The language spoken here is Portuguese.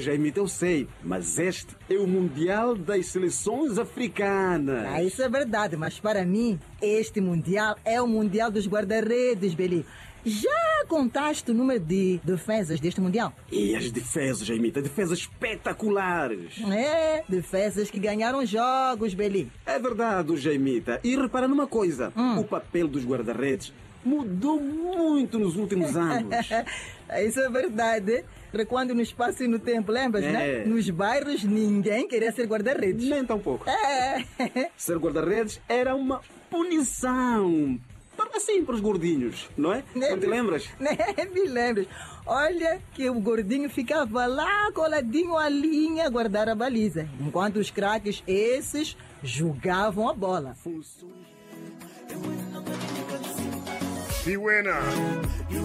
Jaime, eu sei, mas este é o Mundial das Seleções Africanas. Isso é verdade, mas para mim, este Mundial é o Mundial dos guarda-redes, Beli. Já contaste o número de defesas deste Mundial? E as defesas, Jaime, defesas espetaculares. Defesas que ganharam jogos, Beli. É verdade, Jaimita. E repara numa coisa, o papel dos guarda-redes mudou muito nos últimos anos. Isso é verdade. Recuando no espaço e no tempo, lembras, né? Nos bairros ninguém queria ser guarda-redes. Nem tão pouco. Ser guarda-redes era uma punição. Assim, para os gordinhos, não é? Não te lembras? Me lembras. Olha que o gordinho ficava lá coladinho à linha a guardar a baliza, enquanto os craques, esses, jogavam a bola. Be winner.